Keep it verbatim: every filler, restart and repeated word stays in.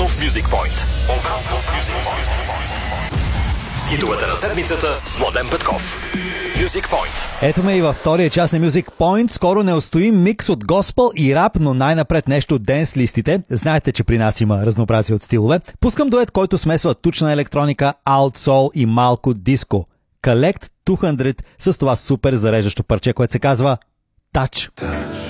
Обратно в Music Point. Обратно в Music Point. Хитовете на седмицата с Младен Петков. Music Point. Ето ме и във втория част на Music Point. Скоро не устоим микс от госпел и рап, но най-напред нещо от денс листите. Знаете, че при нас има разнообразие от стилове. Пускам дует, който смесва тучна електроника, alt soul и малко диско. Collect двеста с това супер зареждащо парче, което се казва Touch. Touch.